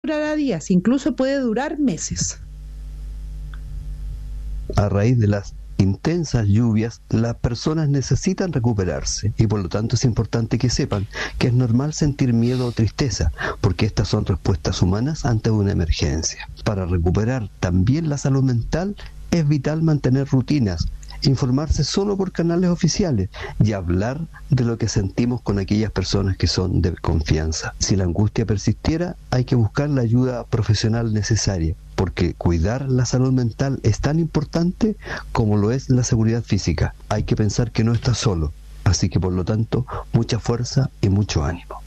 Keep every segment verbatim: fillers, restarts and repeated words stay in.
durará días, incluso puede durar meses. A raíz de las intensas lluvias, las personas necesitan recuperarse y por lo tanto es importante que sepan que es normal sentir miedo o tristeza, porque estas son respuestas humanas ante una emergencia. Para recuperar también la salud mental es vital mantener rutinas, informarse solo por canales oficiales y hablar de lo que sentimos con aquellas personas que son de confianza. Si la angustia persistiera, hay que buscar la ayuda profesional necesaria, porque cuidar la salud mental es tan importante como lo es la seguridad física. Hay que pensar que no está solo, así que por lo tanto, mucha fuerza y mucho ánimo.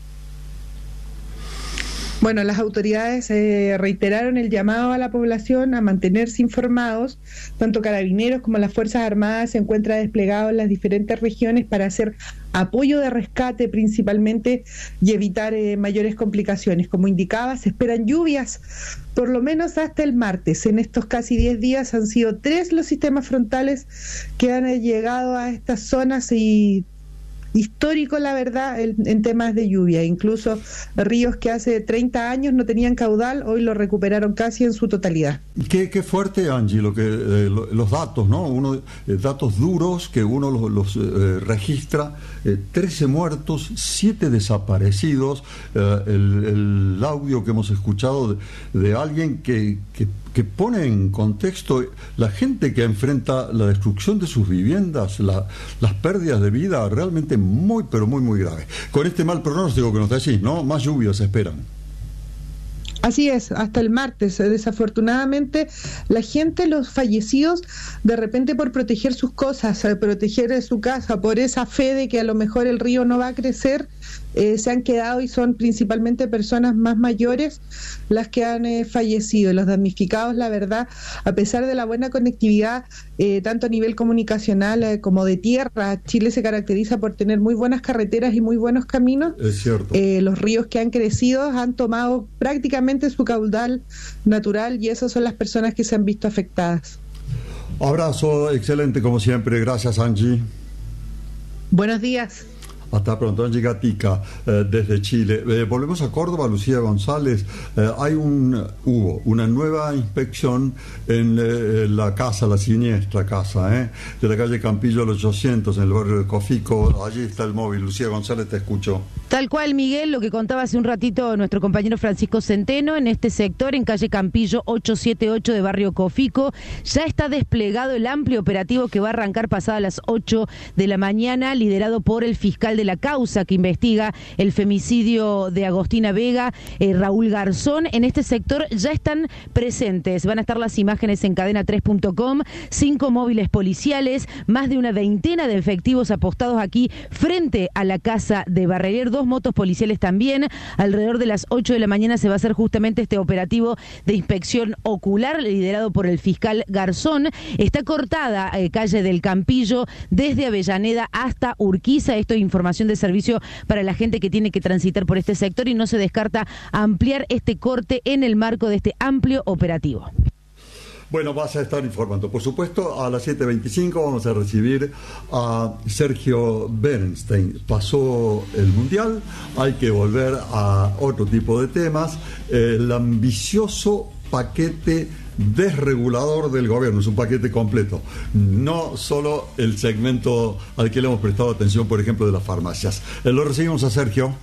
Bueno, las autoridades eh, reiteraron el llamado a la población a mantenerse informados. Tanto Carabineros como las Fuerzas Armadas se encuentran desplegados en las diferentes regiones para hacer apoyo de rescate principalmente y evitar eh, mayores complicaciones. Como indicaba, se esperan lluvias por lo menos hasta el martes. En estos casi diez días han sido tres los sistemas frontales que han eh, llegado a estas zonas y histórico, la verdad, en, en temas de lluvia. Incluso ríos que hace treinta años no tenían caudal, hoy lo recuperaron casi en su totalidad. Qué, qué fuerte, Angie, lo que eh, lo, los datos, ¿no? Uno, eh, datos duros que uno los, los eh, registra. Eh, trece muertos, siete desaparecidos. Eh, el, el audio que hemos escuchado de, de alguien que, que que pone en contexto la gente que enfrenta la destrucción de sus viviendas, la, las pérdidas de vida realmente muy, pero muy, muy graves. Con este mal pronóstico que nos decís, ¿no? Más lluvias se esperan. Así es, hasta el martes. Desafortunadamente, la gente, los fallecidos, de repente por proteger sus cosas, proteger su casa, por esa fe de que a lo mejor el río no va a crecer, eh, se han quedado y son principalmente personas más mayores las que han eh, fallecido. Los damnificados, la verdad, a pesar de la buena conectividad, eh, tanto a nivel comunicacional eh, como de tierra, Chile se caracteriza por tener muy buenas carreteras y muy buenos caminos. Es cierto. Eh, los ríos que han crecido han tomado prácticamente su caudal natural y esas son las personas que se han visto afectadas. Abrazo, excelente como siempre, gracias Angie. Buenos días. Hasta pronto, Angie Gatica, eh, desde Chile. Eh, volvemos a Córdoba, Lucía González. Eh, hay un, hubo una nueva inspección en eh, la casa, la siniestra casa, eh, de la calle Campillo los ochocientos, en el barrio de Cofico. Allí está el móvil. Lucía González, te escucho. Tal cual, Miguel, lo que contaba hace un ratito nuestro compañero Francisco Centeno, en este sector, en calle Campillo ochocientos setenta y ocho de barrio Cofico, ya está desplegado el amplio operativo que va a arrancar pasadas las ocho de la mañana, liderado por el fiscal de la causa que investiga el femicidio de Agostina Vega, eh, Raúl Garzón. En este sector ya están presentes, van a estar las imágenes en cadena tres punto com, cinco móviles policiales, más de una veintena de efectivos apostados aquí frente a la casa de Barreguer, dos motos policiales también. Alrededor de las ocho de la mañana se va a hacer justamente este operativo de inspección ocular liderado por el fiscal Garzón. Está cortada eh, calle del Campillo desde Avellaneda hasta Urquiza. Esto es información de servicio para la gente que tiene que transitar por este sector y no se descarta ampliar este corte en el marco de este amplio operativo. Bueno, vas a estar informando. Por supuesto, a las siete veinticinco vamos a recibir a Sergio Bernstein. Pasó el Mundial, hay que volver a otro tipo de temas. El ambicioso paquete desregulador del gobierno, es un paquete completo, no solo el segmento al que le hemos prestado atención, por ejemplo, de las farmacias. Eh, lo recibimos a Sergio.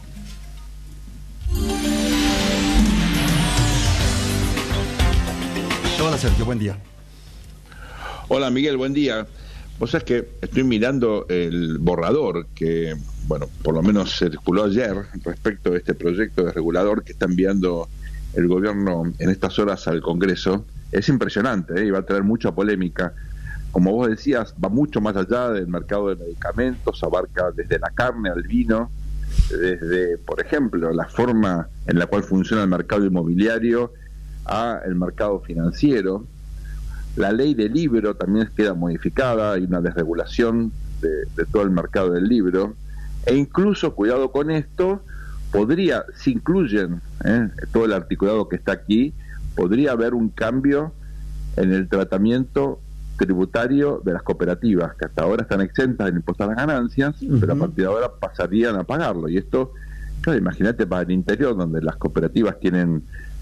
Hola Sergio, buen día. Hola Miguel, buen día. Vos sabés que estoy mirando el borrador que, bueno, por lo menos circuló ayer respecto a este proyecto de regulador que está enviando el gobierno en estas horas al Congreso. Es impresionante, ¿eh? Y va a traer mucha polémica. Como vos decías, va mucho más allá del mercado de medicamentos, abarca desde la carne al vino, desde, por ejemplo, la forma en la cual funciona el mercado inmobiliario a el mercado financiero. La ley del libro también queda modificada, hay una desregulación de, de todo el mercado del libro, e incluso, cuidado con esto, podría, si incluyen ¿eh? todo el articulado que está aquí, podría haber un cambio en el tratamiento tributario de las cooperativas, que hasta ahora están exentas del impuesto a las ganancias, uh-huh. pero a partir de ahora pasarían a pagarlo. Y esto, claro, imagínate para el interior, donde las cooperativas tienen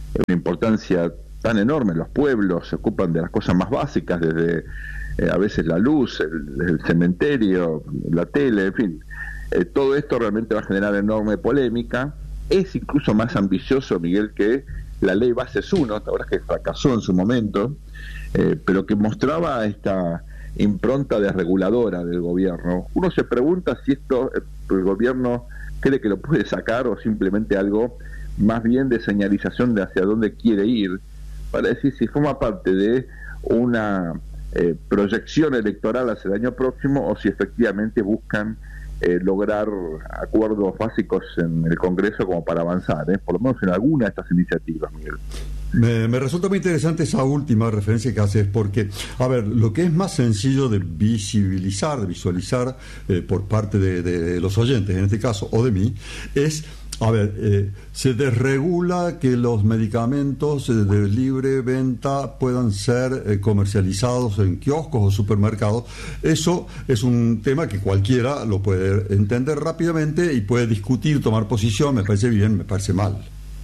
una importancia tan enorme. Los pueblos se ocupan de las cosas más básicas, desde eh, a veces la luz, el, el cementerio, la tele, en fin. Eh, todo esto realmente va a generar enorme polémica. Es incluso más ambicioso, Miguel, que la ley Bases uno, la verdad es que fracasó en su momento, eh, pero que mostraba esta impronta desreguladora del gobierno. Uno se pregunta si esto el gobierno cree que lo puede sacar o simplemente algo más bien de señalización de hacia dónde quiere ir, para decir si forma parte de una eh, proyección electoral hacia el año próximo o si efectivamente buscan eh, lograr acuerdos básicos en el Congreso como para avanzar, ¿eh? por lo menos en alguna de estas iniciativas, Miguel. Me, me resulta muy interesante esa última referencia que haces, porque, a ver, lo que es más sencillo de visibilizar, de visualizar eh, por parte de, de los oyentes, en este caso, o de mí, es, a ver, eh, se desregula que los medicamentos eh, de libre venta puedan ser eh, comercializados en kioscos o supermercados. Eso es un tema que cualquiera lo puede entender rápidamente y puede discutir, tomar posición, me parece bien, me parece mal.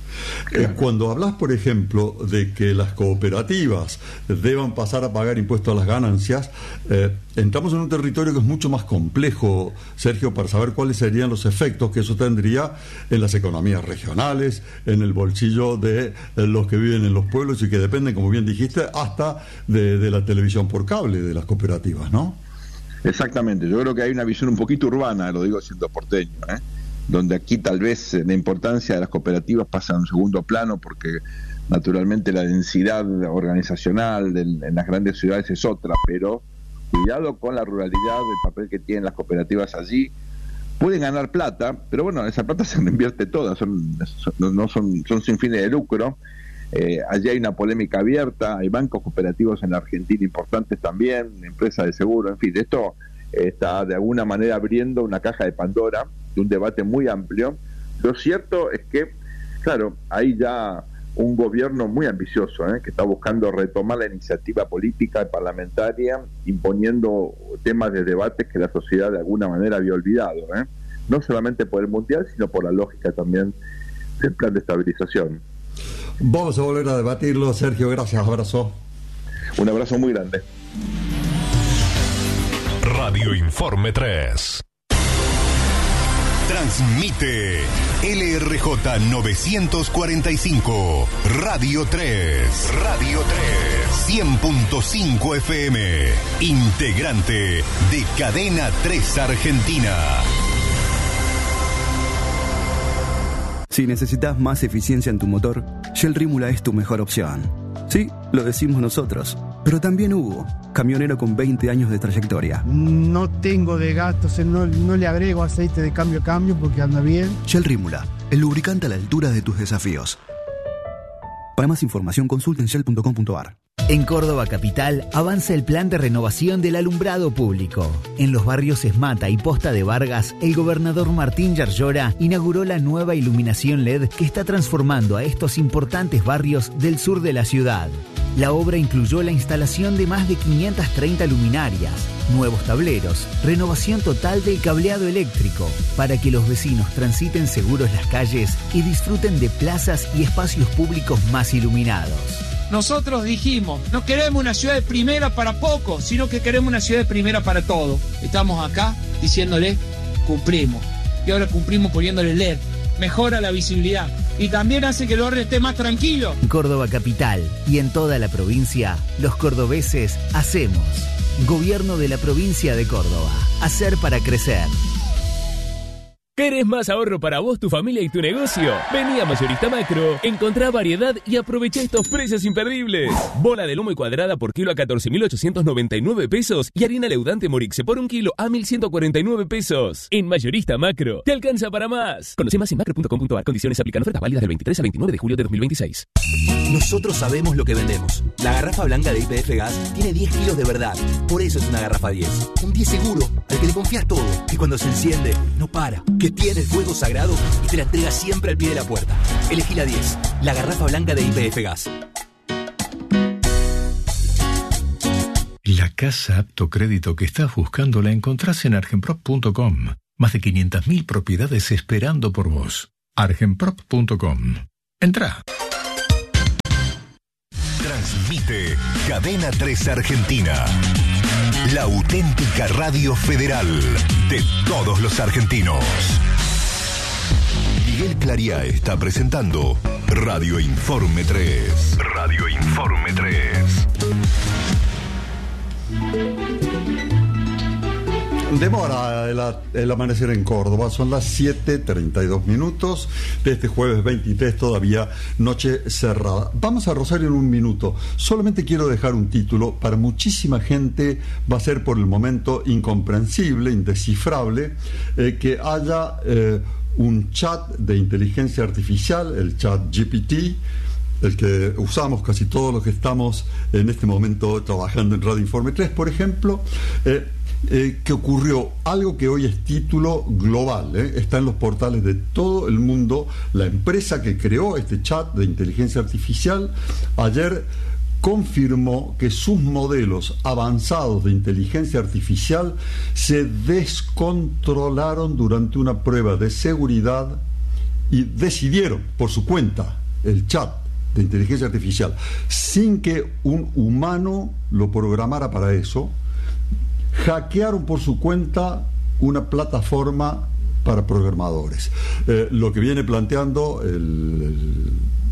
Eh, cuando hablas, por ejemplo, de que las cooperativas deban pasar a pagar impuestos a las ganancias, eh, entramos en un territorio que es mucho más complejo, Sergio, para saber cuáles serían los efectos que eso tendría en las economías regionales, en el bolsillo de eh, los que viven en los pueblos y que dependen, como bien dijiste, hasta de, de la televisión por cable, de las cooperativas, ¿no? Exactamente, yo creo que hay una visión un poquito urbana, lo digo siendo porteño, ¿eh? donde aquí tal vez la importancia de las cooperativas pasa a un segundo plano porque naturalmente la densidad organizacional del, en las grandes ciudades es otra, pero cuidado con la ruralidad, el papel que tienen las cooperativas allí. Pueden ganar plata, pero bueno, esa plata se reinvierte toda, son, son, no son, son sin fines de lucro. Eh, allí hay una polémica abierta, hay bancos cooperativos en la Argentina importantes también, empresas de seguro, en fin, esto eh, está de alguna manera abriendo una caja de Pandora de un debate muy amplio. Lo cierto es que, claro, hay ya un gobierno muy ambicioso, ¿eh? que está buscando retomar la iniciativa política y parlamentaria, imponiendo temas de debate que la sociedad de alguna manera había olvidado, ¿eh? no solamente por el mundial, sino por la lógica también del plan de estabilización. Vamos a volver a debatirlo, Sergio, gracias, abrazo. Un abrazo muy grande. Radio Informe tres. Transmite L R J novecientos cuarenta y cinco, Radio tres, Radio tres, cien punto cinco F M, integrante de Cadena tres Argentina. Si necesitas más eficiencia en tu motor, Shell Rímula es tu mejor opción. Sí, lo decimos nosotros, pero también Hugo, camionero con veinte años de trayectoria. No tengo de gastos, no, no le agrego aceite de cambio a cambio porque anda bien. Shell Rímula, el lubricante a la altura de tus desafíos. Para más información consulta en shell punto com punto a r. En Córdoba Capital avanza el plan de renovación del alumbrado público. En los barrios Esmata y Posta de Vargas, el gobernador Martín Yarlora inauguró la nueva iluminación L E D que está transformando a estos importantes barrios del sur de la ciudad. La obra incluyó la instalación de más de quinientas treinta luminarias, nuevos tableros, renovación total del cableado eléctrico, para que los vecinos transiten seguros las calles y disfruten de plazas y espacios públicos más iluminados. Nosotros dijimos, no queremos una ciudad de primera para pocos, sino que queremos una ciudad de primera para todos. Estamos acá diciéndole, cumplimos. Y ahora cumplimos poniéndole L E D. Mejora la visibilidad y también hace que el barrio esté más tranquilo. En Córdoba Capital y en toda la provincia, los cordobeses hacemos. Gobierno de la provincia de Córdoba. Hacer para crecer. ¿Querés más ahorro para vos, tu familia y tu negocio? Vení a Mayorista Macro, encontrá variedad y aprovecha estos precios imperdibles. Bola de lomo y cuadrada por kilo a catorce mil ochocientos noventa y nueve pesos y harina leudante Morixe por un kilo a mil ciento cuarenta y nueve pesos. En Mayorista Macro, te alcanza para más. Conoce más en macro punto com punto a r. Condiciones aplican. Ofertas válidas del veintitrés al veintinueve de julio de dos mil veintiséis. Nosotros sabemos lo que vendemos. La garrafa blanca de Y P F Gas tiene diez kilos de verdad. Por eso es una garrafa diez. Un diez seguro, al que le confías todo. Y cuando se enciende, no para. Que tiene el fuego sagrado y te la entrega siempre al pie de la puerta. Elegí la diez, la garrafa blanca de Y P F Gas. La casa apto crédito que estás buscando la encontrás en argenprop punto com. Más de quinientas mil propiedades esperando por vos. argenprop punto com. Entrá. Transmite Cadena tres Argentina. La auténtica radio federal de todos los argentinos. Miguel Clariá está presentando Radio Informe tres. Radio Informe tres. Demora el, el amanecer en Córdoba, son las siete treinta y dos minutos de este jueves veintitrés, todavía noche cerrada. Vamos a Rosario en un minuto. Solamente quiero dejar un título. Para muchísima gente va a ser por el momento incomprensible, indescifrable, eh, que haya eh, un chat de inteligencia artificial, el chat G P T, el que usamos casi todos los que estamos en este momento trabajando en Radio Informe tres, por ejemplo, eh, Eh, que ocurrió algo que hoy es título global, eh, está en los portales de todo el mundo. La empresa que creó este chat de inteligencia artificial ayer confirmó que sus modelos avanzados de inteligencia artificial se descontrolaron durante una prueba de seguridad y decidieron por su cuenta, el chat de inteligencia artificial, sin que un humano lo programara para eso, hackearon por su cuenta una plataforma para programadores. Eh, lo que viene planteando el,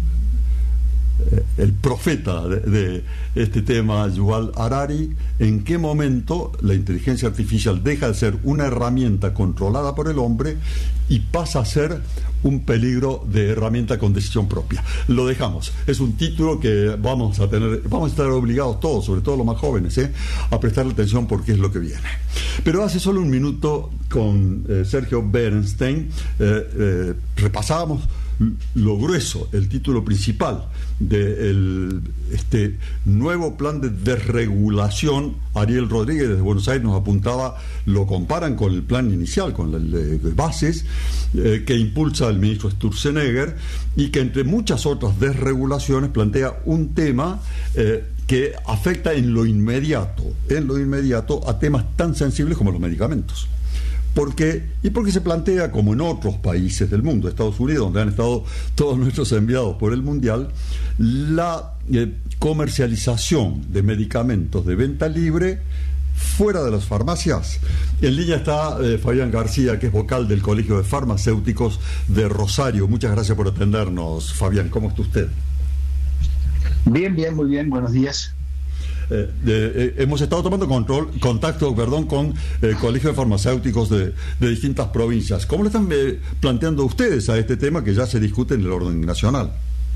el, el profeta de, de este tema, Yuval Harari, en qué momento la inteligencia artificial deja de ser una herramienta controlada por el hombre y pasa a ser un peligro de herramienta con decisión propia. Lo dejamos. Es un título que vamos a tener, vamos a estar obligados todos, sobre todo los más jóvenes, ¿eh? a prestarle atención porque es lo que viene. Pero hace solo un minuto con eh, Sergio Bernstein eh, eh, repasábamos lo grueso, el título principal de este nuevo plan de desregulación. Ariel Rodríguez desde Buenos Aires nos apuntaba, lo comparan con el plan inicial, con el de bases eh, que impulsa el ministro Sturzenegger, y que entre muchas otras desregulaciones plantea un tema eh, que afecta en lo inmediato, en lo inmediato a temas tan sensibles como los medicamentos. ¿Por qué? Y porque se plantea, como en otros países del mundo, Estados Unidos, donde han estado todos nuestros enviados por el Mundial, la eh, comercialización de medicamentos de venta libre fuera de las farmacias. En línea está eh, Fabián García, que es vocal del Colegio de Farmacéuticos de Rosario. Muchas gracias por atendernos, Fabián. ¿Cómo está usted? Bien, bien, muy bien. Buenos días. Eh, de, eh, hemos estado tomando control, contacto perdón, con el Colegio de Farmacéuticos de, de distintas provincias. ¿Cómo le están eh, planteando ustedes a este tema que ya se discute en el orden nacional?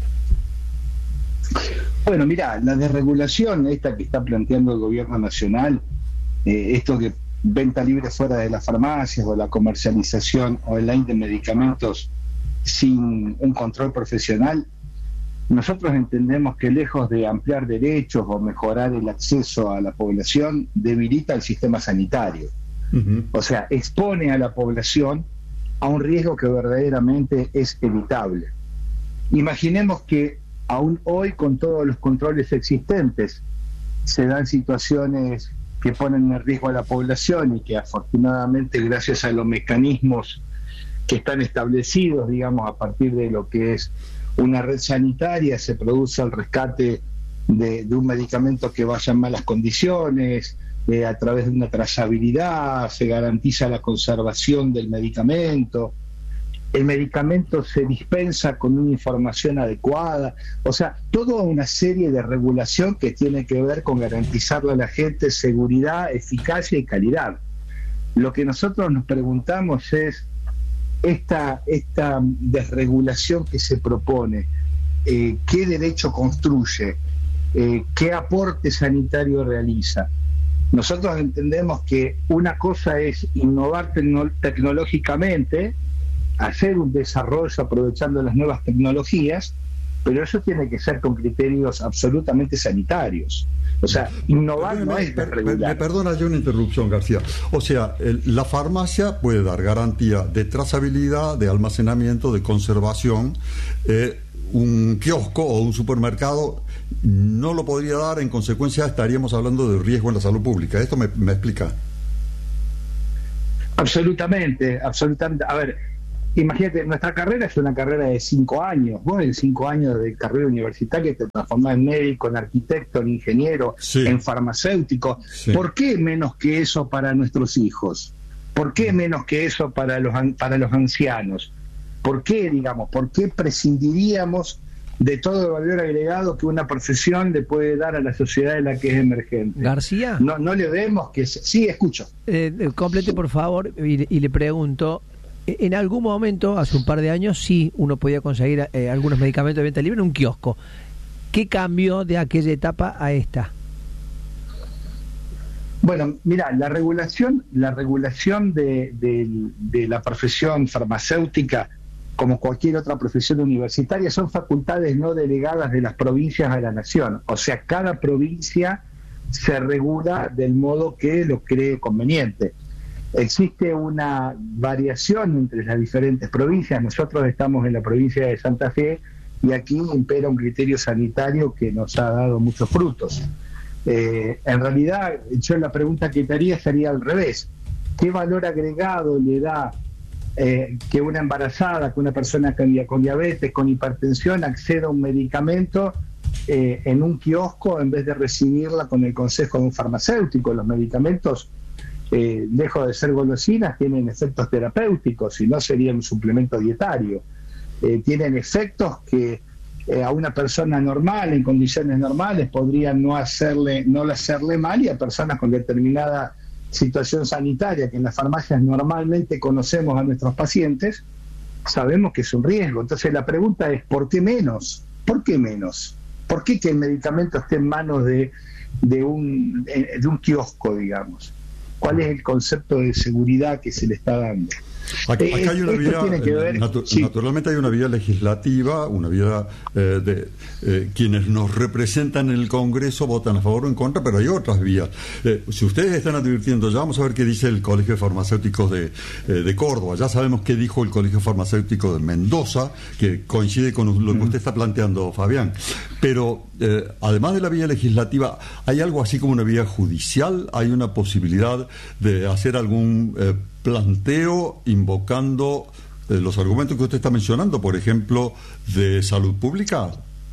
Bueno, mira, la desregulación esta que está planteando el gobierno nacional, eh, esto que venta libre fuera de las farmacias o la comercialización online de medicamentos sin un control profesional, nosotros entendemos que lejos de ampliar derechos o mejorar el acceso a la población, debilita el sistema sanitario. Uh-huh. O sea, expone a la población a un riesgo que verdaderamente es evitable. Imaginemos que aún hoy, con todos los controles existentes, se dan situaciones que ponen en riesgo a la población y que afortunadamente, gracias a los mecanismos que están establecidos, digamos, a partir de lo que es una red sanitaria, se produce el rescate de, de un medicamento que vaya en malas condiciones, eh, a través de una trazabilidad, se garantiza la conservación del medicamento, el medicamento se dispensa con una información adecuada, o sea, toda una serie de regulación que tiene que ver con garantizarle a la gente seguridad, eficacia y calidad. Lo que nosotros nos preguntamos es, Esta, esta desregulación que se propone, eh, ¿qué derecho construye? Eh, ¿Qué aporte sanitario realiza? Nosotros entendemos que una cosa es innovar tecno- tecnológicamente, hacer un desarrollo aprovechando las nuevas tecnologías, pero eso tiene que ser con criterios absolutamente sanitarios. O sea, innovar no es desregular. Me perdona yo una interrupción, García. O sea, el, la farmacia puede dar garantía de trazabilidad, de almacenamiento, de conservación. Eh, un kiosco o un supermercado no lo podría dar, en consecuencia estaríamos hablando de riesgo en la salud pública. ¿Esto me, me explica? Absolutamente, absolutamente. A ver, Imagínate, nuestra carrera es una carrera de cinco años. Vos en cinco años de carrera universitaria te transformás en médico, en arquitecto, en ingeniero, sí. en farmacéutico. Sí. ¿Por qué menos que eso para nuestros hijos? ¿Por qué menos que eso para los, para los ancianos? ¿Por qué, digamos, por qué prescindiríamos de todo el valor agregado que una profesión le puede dar a la sociedad en la que es emergente? García. No, no le vemos que... Se... Sí, escucho. Eh, complete, por favor, y, y le pregunto... En algún momento, hace un par de años, sí uno podía conseguir eh, algunos medicamentos de venta libre en un kiosco. ¿Qué cambió de aquella etapa a esta? Bueno, mira, la regulación, la regulación de, de, de la profesión farmacéutica, como cualquier otra profesión universitaria, son facultades no delegadas de las provincias a la nación. O sea, cada provincia se regula del modo que lo cree conveniente. Existe una variación entre las diferentes provincias. Nosotros estamos en la provincia de Santa Fe y aquí impera un criterio sanitario que nos ha dado muchos frutos. Eh, en realidad, yo la pregunta que te haría sería al revés. ¿Qué valor agregado le da eh, que una embarazada, que una persona con diabetes, con hipertensión, acceda a un medicamento eh, en un kiosco en vez de recibirla con el consejo de un farmacéutico? Los medicamentos, Eh, lejos de ser golosinas, tienen efectos terapéuticos y no sería un suplemento dietario. Eh, tienen efectos que eh, a una persona normal, en condiciones normales, podrían no hacerle, no hacerle mal, y a personas con determinada situación sanitaria, que en las farmacias normalmente conocemos a nuestros pacientes, sabemos que es un riesgo. Entonces la pregunta es, ¿por qué menos? ¿Por qué menos? ¿Por qué que el medicamento esté en manos de, de, un, de un kiosco, digamos? ¿Cuál es el concepto de seguridad que se le está dando? Acá, acá hay una vía, ver, natu sí. naturalmente hay una vía legislativa, una vía eh, de eh, quienes nos representan en el Congreso votan a favor o en contra, pero hay otras vías. Eh, si ustedes están advirtiendo, ya vamos a ver qué dice el Colegio de Farmacéuticos de, eh, de Córdoba. Ya sabemos qué dijo el Colegio Farmacéutico de Mendoza, que coincide con lo que usted está planteando, Fabián. Pero eh, además de la vía legislativa, ¿hay algo así como una vía judicial? ¿Hay una posibilidad de hacer algún eh, planteo invocando eh, los argumentos que usted está mencionando, por ejemplo, de salud pública?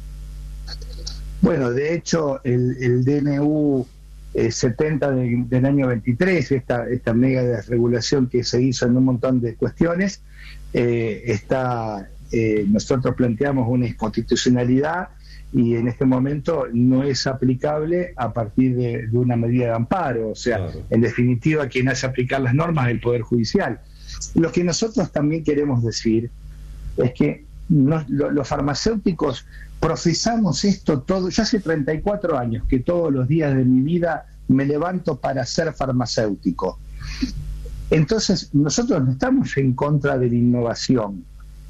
Bueno, de hecho, el, el D N U eh, setenta de, del año veintitrés, esta, esta mega desregulación que se hizo en un montón de cuestiones, eh, está, eh, nosotros planteamos una inconstitucionalidad y en este momento no es aplicable a partir de, de una medida de amparo. O sea, claro. En definitiva, quien hace aplicar las normas es el Poder Judicial. Lo que nosotros también queremos decir es que nos, lo, los farmacéuticos profesamos esto todo. Yo hace treinta y cuatro años que todos los días de mi vida me levanto para ser farmacéutico. Entonces, nosotros no estamos en contra de la innovación.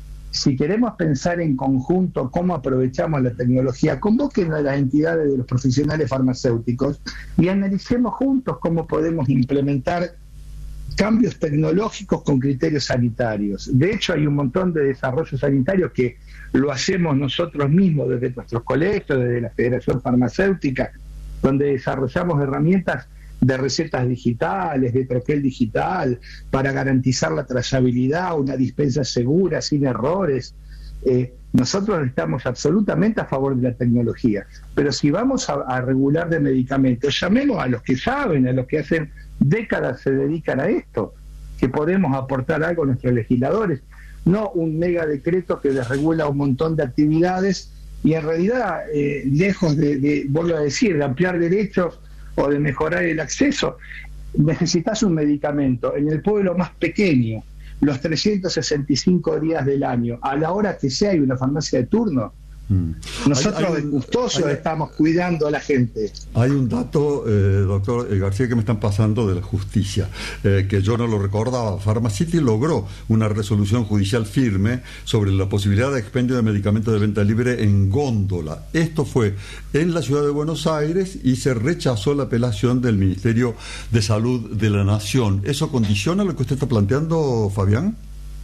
Si queremos pensar en conjunto cómo aprovechamos la tecnología, convoquen a las entidades de los profesionales farmacéuticos y analicemos juntos cómo podemos implementar cambios tecnológicos con criterios sanitarios. De hecho, hay un montón de desarrollos sanitarios que lo hacemos nosotros mismos desde nuestros colegios, desde la Federación Farmacéutica, donde desarrollamos herramientas de recetas digitales, de troquel digital, para garantizar la trazabilidad, una dispensa segura, sin errores. Eh, nosotros estamos absolutamente a favor de la tecnología, pero si vamos a, a regular de medicamentos, llamemos a los que saben, a los que hacen décadas se dedican a esto, que podemos aportar algo a nuestros legisladores, no un mega decreto que desregula un montón de actividades y en realidad, eh, lejos de, de, vuelvo a decir, de ampliar derechos o de mejorar el acceso, necesitas un medicamento en el pueblo más pequeño, los trescientos sesenta y cinco días del año, a la hora que sea hay una farmacia de turno. Mm. Nosotros hay, hay, de gustosos hay, estamos cuidando a la gente. Hay un dato, eh, doctor García, que me están pasando de la justicia, eh, que yo no lo recordaba. Pharmacity logró una resolución judicial firme sobre la posibilidad de expendio de medicamentos de venta libre en góndola. Esto fue en la ciudad de Buenos Aires y se rechazó la apelación del Ministerio de Salud de la Nación. ¿Eso condiciona lo que usted está planteando, Fabián?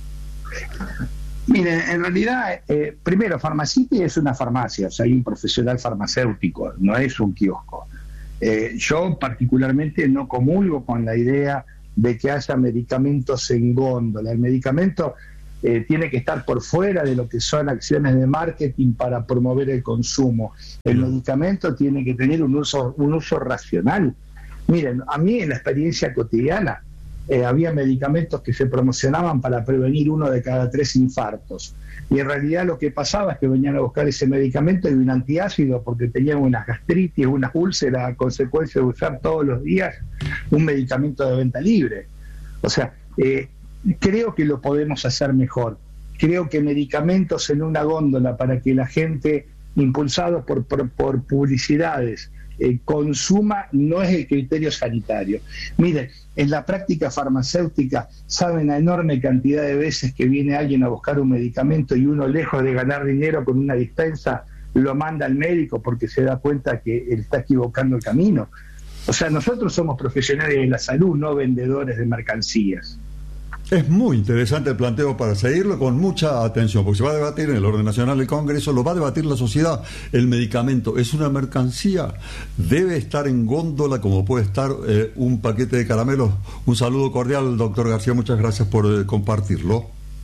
Mire, en realidad, eh, primero, Pharmacity es una farmacia, o sea, hay un profesional farmacéutico, no es un kiosco. Eh, yo particularmente no comulgo con la idea de que haya medicamentos en góndola. El medicamento eh, tiene que estar por fuera de lo que son acciones de marketing para promover el consumo. El medicamento tiene que tener un uso, un uso racional. Miren, a mí en la experiencia cotidiana eh, había medicamentos que se promocionaban para prevenir uno de cada tres infartos. Y en realidad lo que pasaba es que venían a buscar ese medicamento y un antiácido porque tenían una gastritis, una úlcera a consecuencia de usar todos los días un medicamento de venta libre. O sea, eh, creo que lo podemos hacer mejor. Creo que medicamentos en una góndola para que la gente, impulsado por, por, por publicidades, eh, consuma, no es el criterio sanitario. Miren, en la práctica farmacéutica saben la enorme cantidad de veces que viene alguien a buscar un medicamento y uno, lejos de ganar dinero con una dispensa, lo manda al médico porque se da cuenta que él está equivocando el camino. O sea, nosotros somos profesionales de la salud, no vendedores de mercancías. Es muy interesante el planteo para seguirlo con mucha atención, porque se va a debatir en el orden nacional del Congreso, lo va a debatir la sociedad. El medicamento es una mercancía, debe estar en góndola como puede estar eh, un paquete de caramelos. Un saludo cordial, doctor García, muchas gracias por eh, compartirlo.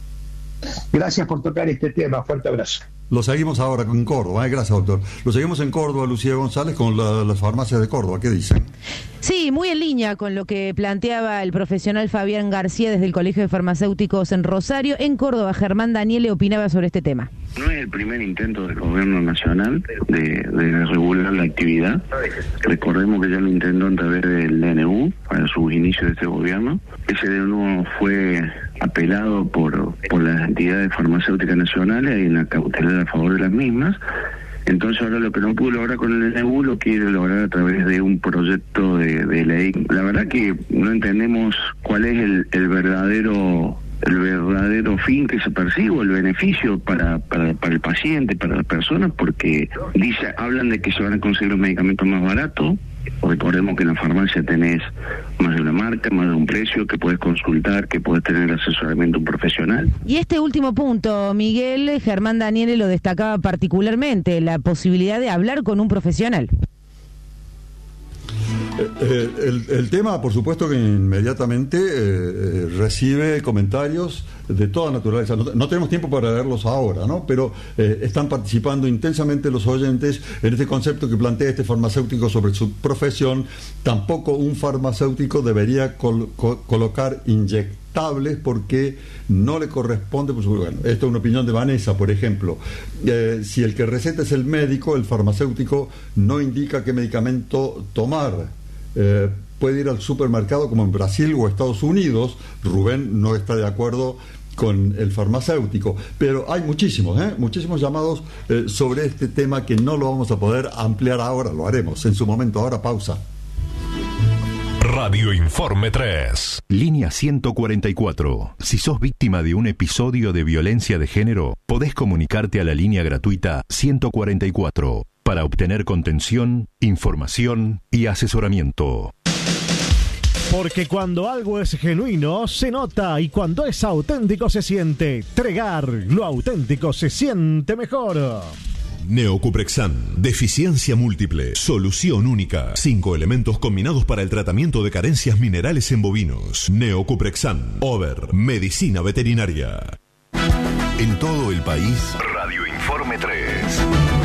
Gracias por tocar este tema, fuerte abrazo. Lo seguimos ahora en Córdoba, ¿eh? Gracias, doctor. Lo seguimos en Córdoba, Lucía González, con la, las farmacias de Córdoba. ¿Qué dicen? Sí, muy en línea con lo que planteaba el profesional Fabián García desde el Colegio de Farmacéuticos en Rosario. En Córdoba, Germán Daniele opinaba sobre este tema. No es el primer intento del gobierno nacional de, de regular la actividad. Recordemos que ya lo intentó a través del D N U para sus inicios de este gobierno. Ese D N U fue apelado por, por las entidades farmacéuticas nacionales y en la cautelar a favor de las mismas. Entonces ahora lo que no pudo lograr con el D N U lo quiere lograr a través de un proyecto de, de ley. La verdad que no entendemos cuál es el, el verdadero el verdadero fin que se persigue, o el beneficio para, para, para el paciente, para las personas, porque dice, hablan de que se van a conseguir los medicamentos más baratos. Recordemos que en la farmacia tenés más de una marca, más de un precio, que puedes consultar, que puedes tener asesoramiento profesional. Y este último punto, Miguel, Germán Daniele lo destacaba particularmente, la posibilidad de hablar con un profesional. Eh, el, el tema, por supuesto, que inmediatamente eh, recibe comentarios de toda naturaleza. No, no tenemos tiempo para leerlos ahora, ¿no? Pero eh, están participando intensamente los oyentes en este concepto que plantea este farmacéutico sobre su profesión. Tampoco un farmacéutico debería col- col- colocar inyectables porque no le corresponde. Pues, bueno, esto es una opinión de Vanessa, por ejemplo. Eh, si el que receta es el médico, el farmacéutico no indica qué medicamento tomar. Eh, puede ir al supermercado como en Brasil o Estados Unidos. Rubén no está de acuerdo con el farmacéutico, pero hay muchísimos, ¿eh? muchísimos llamados eh, sobre este tema que no lo vamos a poder ampliar ahora, lo haremos en su momento. Ahora pausa. Radio Informe tres. Línea ciento cuarenta y cuatro. Si sos víctima de un episodio de violencia de género, podés comunicarte a la línea gratuita ciento cuarenta y cuatro para obtener contención, información y asesoramiento. Porque cuando algo es genuino, se nota, y cuando es auténtico se siente. Tregar, lo auténtico se siente mejor. Neocuprexan, deficiencia múltiple, solución única. Cinco elementos combinados para el tratamiento de carencias minerales en bovinos. Neocuprexan, Over, medicina veterinaria. En todo el país, Radio Informe tres.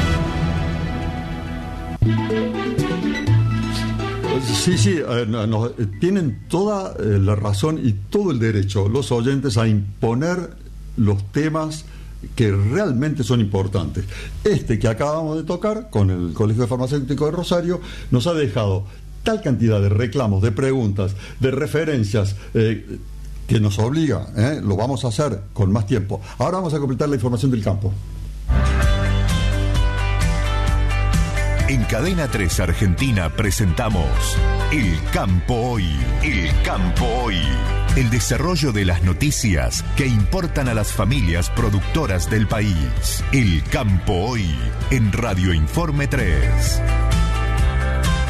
Sí, sí, eh, no, no, eh, tienen toda eh, la razón y todo el derecho los oyentes a imponer los temas que realmente son importantes. Este que acabamos de tocar con el Colegio Farmacéutico de Rosario nos ha dejado tal cantidad de reclamos, de preguntas, de referencias eh, que nos obliga, eh, lo vamos a hacer con más tiempo. Ahora vamos a completar la información del campo. En Cadena tres Argentina presentamos El Campo Hoy. El Campo Hoy. El desarrollo de las noticias que importan a las familias productoras del país. El Campo Hoy en Radio Informe tres.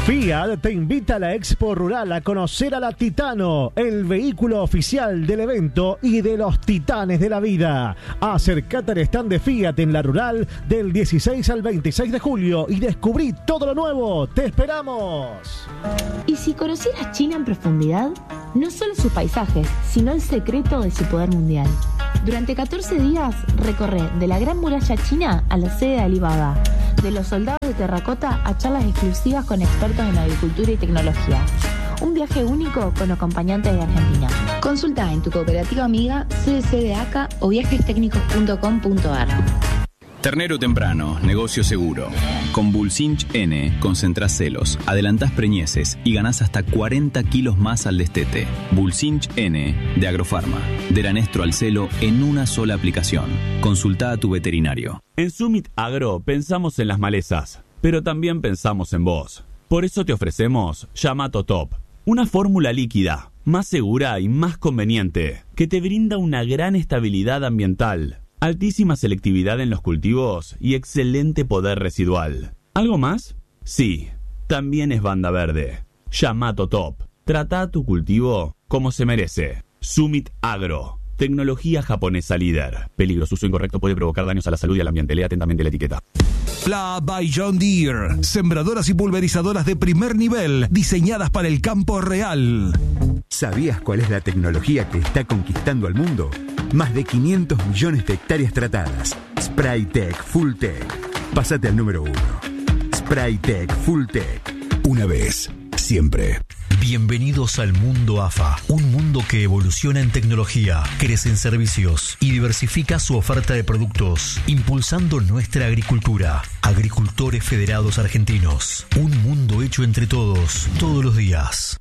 Fiat te invita a la Expo Rural a conocer a la Titano, el vehículo oficial del evento y de los titanes de la vida. Acercate al stand de Fiat en la Rural del dieciséis al veintiséis de julio y descubrí todo lo nuevo. ¡Te esperamos! ¿Y si conocieras China en profundidad? No solo sus paisajes, sino el secreto de su poder mundial. Durante catorce días recorre de la Gran Muralla China a la sede de Alibaba, de los soldados de terracota a charlas exclusivas con expertos en agricultura y tecnología. Un viaje único con acompañantes de Argentina. Consulta en tu cooperativa amiga, C D C de A C A o viajes técnicos punto com punto a r. Ternero temprano, negocio seguro. Con Bulsinch N concentrás celos, adelantás preñeces y ganás hasta cuarenta kilos más al destete. Bulsinch N de Agrofarma. De Lanestro al celo en una sola aplicación. Consulta a tu veterinario. En Summit Agro pensamos en las malezas, pero también pensamos en vos. Por eso te ofrecemos Yamato Top, una fórmula líquida, más segura y más conveniente, que te brinda una gran estabilidad ambiental, altísima selectividad en los cultivos y excelente poder residual. ¿Algo más? Sí, también es banda verde. Yamato Top. Trata tu cultivo como se merece. Summit Agro. Tecnología japonesa líder. Peligro, su uso incorrecto puede provocar daños a la salud y al ambiente. Lea atentamente la etiqueta. Pla by John Deere. Sembradoras y pulverizadoras de primer nivel, diseñadas para el campo real. ¿Sabías cuál es la tecnología que está conquistando al mundo? Más de quinientos millones de hectáreas tratadas. Spraytech Fulltech. Pásate al número uno. Spraytech Fulltech. Una vez, siempre. Bienvenidos al mundo A F A, un mundo que evoluciona en tecnología, crece en servicios y diversifica su oferta de productos, impulsando nuestra agricultura. Agricultores Federados Argentinos, un mundo hecho entre todos, todos los días.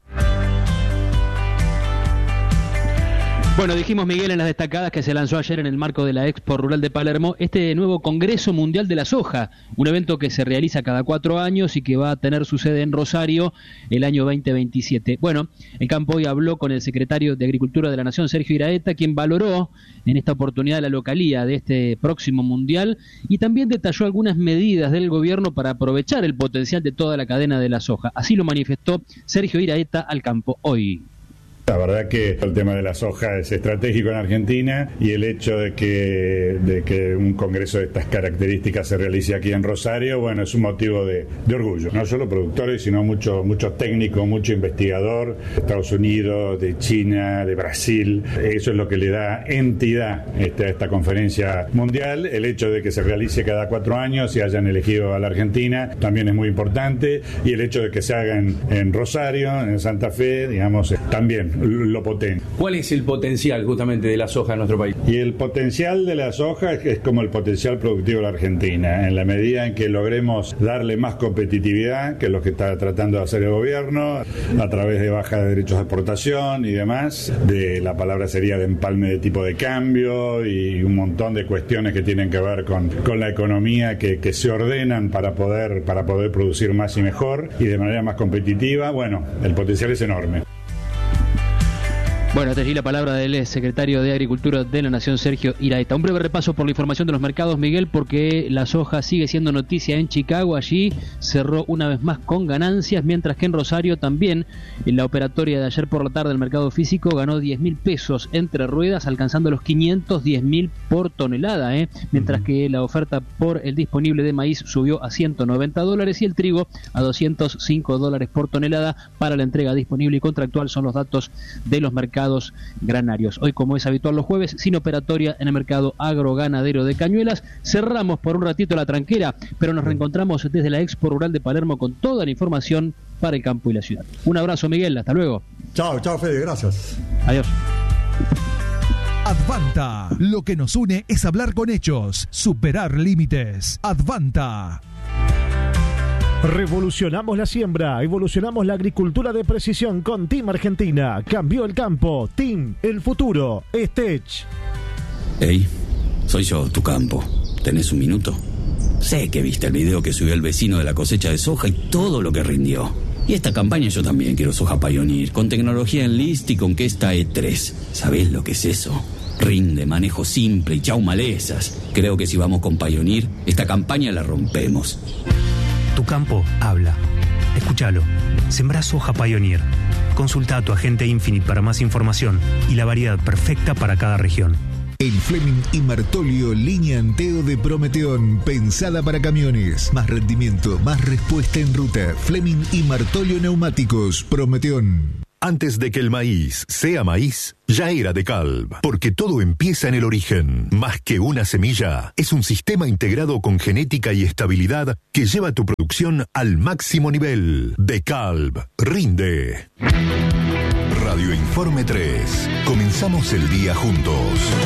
Bueno, dijimos, Miguel, en las destacadas que se lanzó ayer en el marco de la Expo Rural de Palermo, este nuevo Congreso Mundial de la Soja, un evento que se realiza cada cuatro años y que va a tener su sede en Rosario el año veinte veintisiete. Bueno, el campo hoy habló con el secretario de Agricultura de la Nación, Sergio Iraeta, quien valoró en esta oportunidad la localía de este próximo Mundial y también detalló algunas medidas del gobierno para aprovechar el potencial de toda la cadena de la soja. Así lo manifestó Sergio Iraeta al campo hoy. La verdad que el tema de la soja es estratégico en Argentina y el hecho de que, de que un congreso de estas características se realice aquí en Rosario, bueno, es un motivo de, de orgullo. No solo productores, sino mucho, mucho técnico, mucho investigador de Estados Unidos, de China, de Brasil. Eso es lo que le da entidad este, a esta conferencia mundial. El hecho de que se realice cada cuatro años y hayan elegido a la Argentina también es muy importante. Y el hecho de que se haga en, en Rosario, en Santa Fe, digamos, también lo potente. ¿Cuál es el potencial justamente de la soja en nuestro país? Y el potencial de la soja es como el potencial productivo de la Argentina, en la medida en que logremos darle más competitividad, que es lo que está tratando de hacer el gobierno, a través de baja de derechos de exportación y demás, de la palabra sería de empalme de tipo de cambio y un montón de cuestiones que tienen que ver con, con la economía que, que se ordenan para poder, para poder producir más y mejor y de manera más competitiva. Bueno, el potencial es enorme. Bueno, hasta allí la palabra del secretario de Agricultura de la Nación, Sergio Iraeta. Un breve repaso por la información de los mercados, Miguel, porque la soja sigue siendo noticia en Chicago. Allí cerró una vez más con ganancias, mientras que en Rosario también, en la operatoria de ayer por la tarde, el mercado físico ganó diez mil pesos entre ruedas, alcanzando los quinientos diez mil por tonelada, ¿eh? Mientras que la oferta por el disponible de maíz subió a ciento noventa dólares y el trigo a doscientos cinco dólares por tonelada. Para la entrega disponible y contractual son los datos de los mercados granarios. Hoy, como es habitual los jueves, sin operatoria en el mercado agroganadero de Cañuelas. Cerramos por un ratito la tranquera, pero nos reencontramos desde la Expo Rural de Palermo con toda la información para el campo y la ciudad. Un abrazo, Miguel, hasta luego. Chao, chao, Fede, gracias. Adiós. Advanta, lo que nos une es hablar con hechos, superar límites. Advanta. Revolucionamos la siembra, evolucionamos la agricultura de precisión con Team Argentina. Cambió el campo. Team, el futuro. Estech. Hey, soy yo, tu campo. ¿Tenés un minuto? Sé que viste el video que subió el vecino de la cosecha de soja y todo lo que rindió. Y esta campaña yo también quiero soja Pioneer, con tecnología Enlist y con que esta E tres. ¿Sabés lo que es eso? Rinde, manejo simple y chau malezas. Creo que si vamos con Pioneer, esta campaña la rompemos. Tu campo habla. Escúchalo. Sembrá soja Pioneer. Consulta a tu agente Infinite para más información y la variedad perfecta para cada región. El Fleming y Martolio línea Anteo de Prometeón, pensada para camiones. Más rendimiento, más respuesta en ruta. Fleming y Martolio Neumáticos, Prometeón. Antes de que el maíz sea maíz, ya era DeKalb, porque todo empieza en el origen. Más que una semilla, es un sistema integrado con genética y estabilidad que lleva tu producción al máximo nivel. DeKalb, rinde. Radio Informe tres. Comenzamos el día juntos.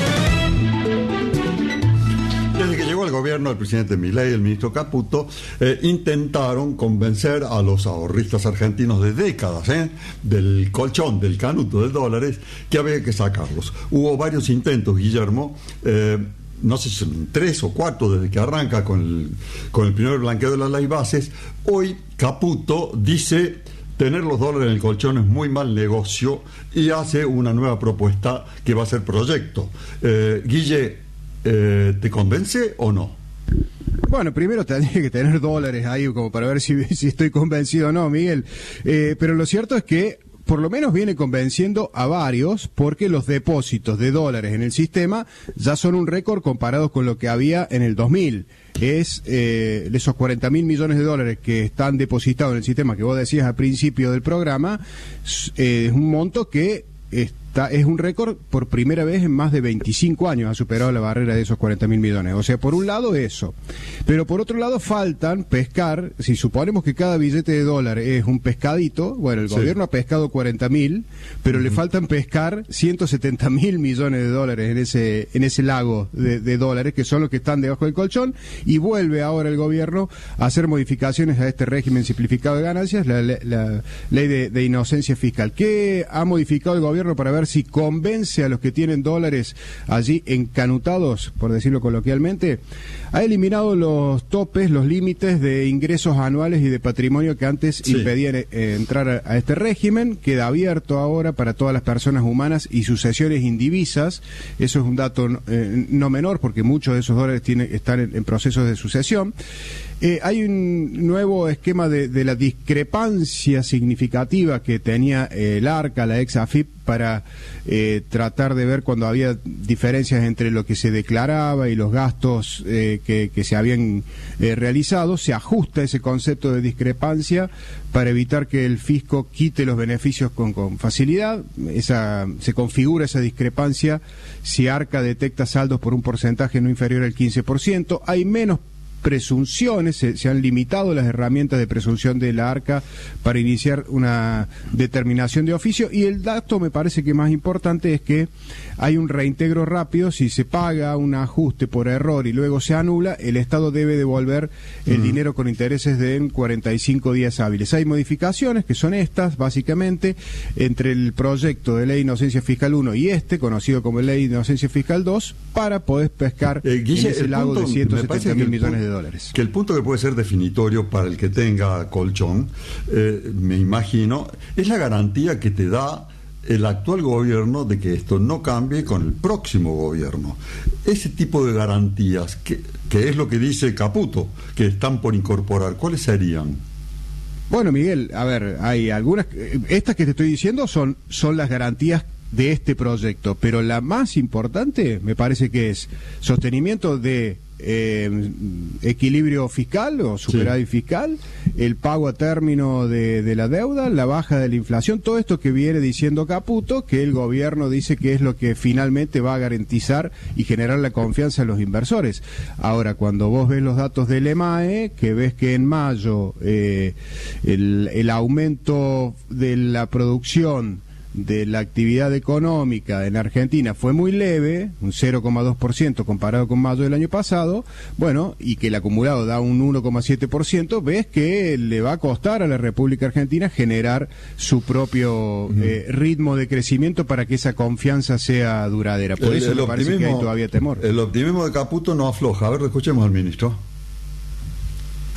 Desde que llegó al gobierno el presidente Milei y el ministro Caputo, eh, intentaron convencer a los ahorristas argentinos de décadas, eh, del colchón, del canuto de dólares, que había que sacarlos. Hubo varios intentos, Guillermo, eh, no sé si son tres o cuatro desde que arranca con el, con el primer blanqueo de las leyes bases. Hoy Caputo dice tener los dólares en el colchón es muy mal negocio y hace una nueva propuesta que va a ser proyecto. Eh, Guille, Eh, ¿te convence o no? Bueno, primero tendría que tener dólares ahí como para ver si, si estoy convencido o no, Miguel. Eh, pero lo cierto es que por lo menos viene convenciendo a varios, porque los depósitos de dólares en el sistema ya son un récord comparados con lo que había en el dos mil. Es eh, esos cuarenta mil millones de dólares que están depositados en el sistema que vos decías al principio del programa, eh, es un monto que está, es un récord por primera vez en más de veinticinco años, ha superado la barrera de esos cuarenta mil millones. O sea, por un lado eso, pero por otro lado faltan pescar, si suponemos que cada billete de dólar es un pescadito, bueno, el sí. gobierno ha pescado cuarenta mil, pero uh-huh. le faltan pescar ciento setenta mil millones de dólares en ese en ese lago de, de dólares, que son los que están debajo del colchón, y vuelve ahora el gobierno a hacer modificaciones a este régimen simplificado de ganancias, la, la, la ley de, de inocencia fiscal. ¿Qué ha modificado el gobierno para ver si convence a los que tienen dólares allí encanutados, por decirlo coloquialmente? Ha eliminado los topes, los límites de ingresos anuales y de patrimonio que antes sí. impedían eh, entrar a, a este régimen. Queda abierto ahora para todas las personas humanas y sucesiones indivisas. Eso es un dato eh, no menor, porque muchos de esos dólares tienen, están en, en procesos de sucesión. Eh, hay un nuevo esquema de, de la discrepancia significativa que tenía eh, el ARCA, la ex AFIP, para eh, tratar de ver cuando había diferencias entre lo que se declaraba y los gastos eh, que, que se habían eh, realizado. Se ajusta ese concepto de discrepancia para evitar que el fisco quite los beneficios con, con facilidad. Esa, se configura esa discrepancia si ARCA detecta saldos por un porcentaje no inferior al quince por ciento. Hay menos presunciones, se, se han limitado las herramientas de presunción de la ARCA para iniciar una determinación de oficio, y el dato me parece que más importante es que hay un reintegro rápido. Si se paga un ajuste por error y luego se anula, el Estado debe devolver el uh-huh. dinero con intereses de cuarenta y cinco días hábiles. Hay modificaciones que son estas, básicamente, entre el proyecto de Ley de Inocencia Fiscal uno y este, conocido como Ley de Inocencia Fiscal dos, para poder pescar eh, Guille, en ese lago punto, de ciento setenta mil millones de dólares. Que el punto que puede ser definitorio para el que tenga colchón, eh, me imagino, es la garantía que te da el actual gobierno de que esto no cambie con el próximo gobierno. Ese tipo de garantías, que, que es lo que dice Caputo, que están por incorporar, ¿cuáles serían? Bueno, Miguel, a ver, hay algunas, estas que te estoy diciendo son, son las garantías de este proyecto, pero la más importante me parece que es sostenimiento de Eh, equilibrio fiscal o superávit sí. fiscal, el pago a término de, de la deuda, la baja de la inflación, todo esto que viene diciendo Caputo, que el gobierno dice que es lo que finalmente va a garantizar y generar la confianza en los inversores. Ahora, cuando vos ves los datos del EMAE, que ves que en mayo eh, el, el aumento de la producción de la actividad económica en Argentina fue muy leve, un cero coma dos por ciento comparado con mayo del año pasado, bueno, y que el acumulado da un uno coma siete por ciento, ves que le va a costar a la República Argentina generar su propio uh-huh. eh, ritmo de crecimiento para que esa confianza sea duradera. Por el, eso el me parece que hay todavía temor. El optimismo de Caputo no afloja. A ver, escuchemos al ministro.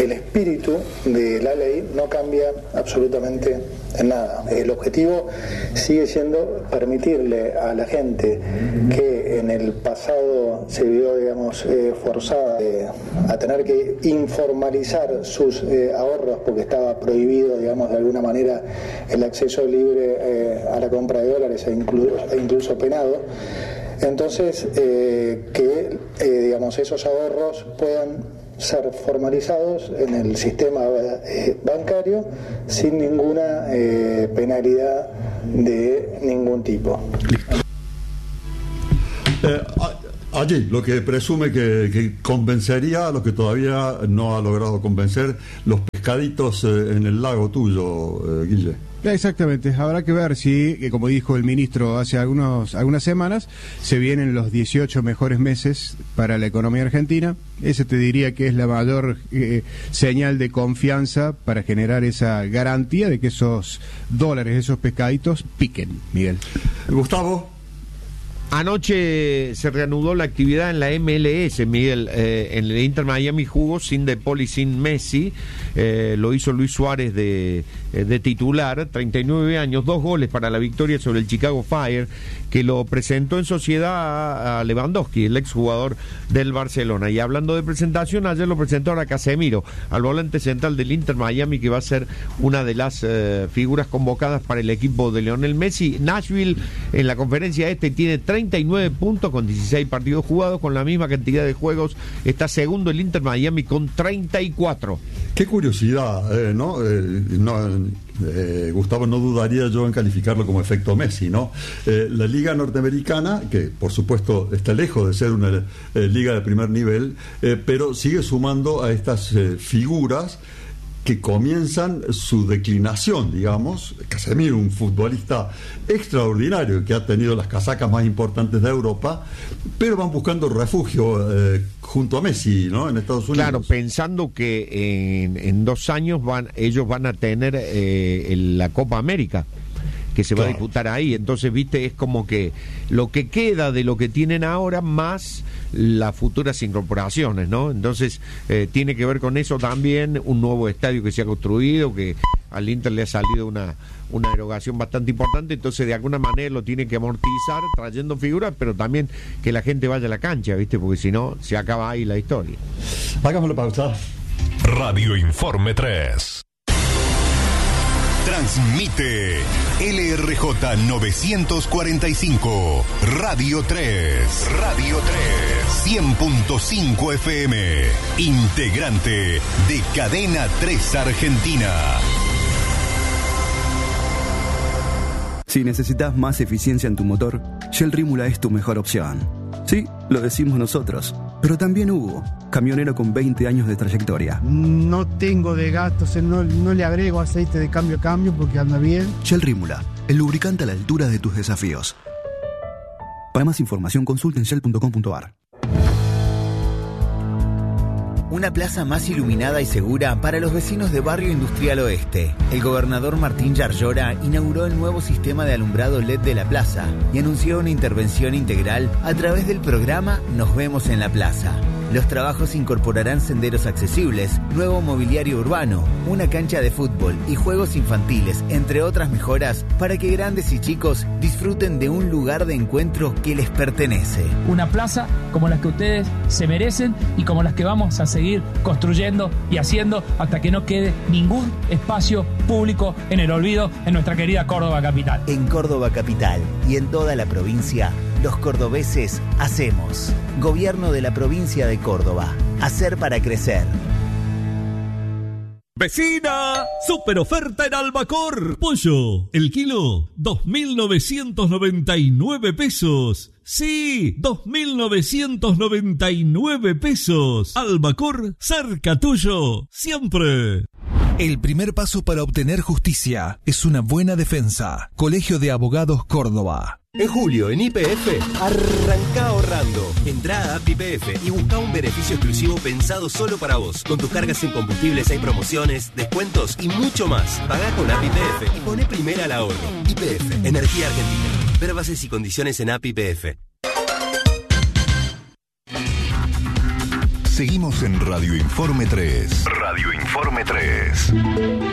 el espíritu de la ley no cambia absolutamente en nada. El objetivo sigue siendo permitirle a la gente que en el pasado se vio, digamos, eh, forzada eh, a tener que informalizar sus eh, ahorros porque estaba prohibido, digamos, de alguna manera el acceso libre eh, a la compra de dólares e incluso, e incluso penado. Entonces, eh, que eh, digamos, esos ahorros puedan ser formalizados en el sistema eh, bancario sin ninguna eh, penalidad de ningún tipo. Eh, allí, lo que presume que, que convencería a los que todavía no ha logrado convencer, los pescaditos eh, en el lago tuyo, eh, Guille. Exactamente, habrá que ver si, que como dijo el ministro hace algunos, algunas semanas, se vienen los dieciocho mejores meses para la economía argentina. Ese te diría que es la mayor eh, señal de confianza para generar esa garantía de que esos dólares, esos pescaditos, piquen, Miguel. Gustavo. Anoche se reanudó la actividad en la M L S, Miguel. Eh, en el Inter Miami jugó sin De Paul y sin Messi. Eh, lo hizo Luis Suárez de, de titular, treinta y nueve años, dos goles para la victoria sobre el Chicago Fire, que lo presentó en sociedad a Lewandowski, el exjugador del Barcelona. Y hablando de presentación, ayer lo presentó a Casemiro, al volante central del Inter Miami, que va a ser una de las eh, figuras convocadas para el equipo de Lionel Messi. Nashville, en la conferencia este, tiene treinta y nueve puntos con dieciséis partidos jugados, con la misma cantidad de juegos. Está segundo el Inter Miami con treinta y cuatro. Qué curiosidad, eh, ¿no? Eh, no eh, Gustavo, no dudaría yo en calificarlo como efecto Messi, ¿no? Eh, la liga norteamericana, que por supuesto está lejos de ser una eh, liga de primer nivel, eh, pero sigue sumando a estas eh, figuras que comienzan su declinación, digamos. Casemiro, un futbolista extraordinario que ha tenido las casacas más importantes de Europa, pero van buscando refugio eh, junto a Messi, ¿no? En Estados Unidos. Claro, pensando que en, en dos años van ellos van a tener eh, el, la Copa América, que se claro. va a disputar ahí. Entonces, viste, es como que lo que queda de lo que tienen ahora más las futuras incorporaciones, ¿no? Entonces, eh, tiene que ver con eso también, un nuevo estadio que se ha construido, que al Inter le ha salido una, una erogación bastante importante, entonces de alguna manera lo tiene que amortizar trayendo figuras, pero también que la gente vaya a la cancha, ¿viste? Porque si no, se acaba ahí la historia. Hagámoslo pausa. Radio Informe tres. Transmite L R J novecientos cuarenta y cinco, Radio tres, Radio tres, cien punto cinco F M, integrante de Cadena tres Argentina. Si necesitas más eficiencia en tu motor, Shell Rímula es tu mejor opción. Sí, lo decimos nosotros, pero también Hugo, camionero con veinte años de trayectoria. No tengo de gastos, no, no le agrego aceite de cambio a cambio porque anda bien. Shell Rímula, el lubricante a la altura de tus desafíos. Para más información, consulten shell punto com punto a r. Una plaza más iluminada y segura para los vecinos de Barrio Industrial Oeste. El gobernador Martín Yarlora inauguró el nuevo sistema de alumbrado L E D de la plaza y anunció una intervención integral a través del programa Nos Vemos en la Plaza. Los trabajos incorporarán senderos accesibles, nuevo mobiliario urbano, una cancha de fútbol y juegos infantiles, entre otras mejoras, para que grandes y chicos disfruten de un lugar de encuentro que les pertenece. Una plaza como las que ustedes se merecen y como las que vamos a seguir construyendo y haciendo hasta que no quede ningún espacio público en el olvido en nuestra querida Córdoba capital. En Córdoba capital y en toda la provincia, los cordobeses hacemos. Gobierno de la provincia de Córdoba. Hacer para crecer. ¡Vecina! ¡Super oferta en Albacor! Pollo, el kilo, dos mil novecientos noventa y nueve pesos. Sí, dos mil novecientos noventa y nueve pesos. Albacor, cerca tuyo, siempre. El primer paso para obtener justicia es una buena defensa. Colegio de Abogados Córdoba. En julio, en Y P F, arranca ahorrando. Entrá a app Y P F y busca un beneficio exclusivo pensado solo para vos. Con tus cargas en combustibles hay promociones, descuentos y mucho más. Pagá con app Y P F y poné primera al ahorro. Y P F, Energía Argentina. Ver bases y condiciones en app Y P F. Seguimos en Radio Informe tres. Radio Informe tres.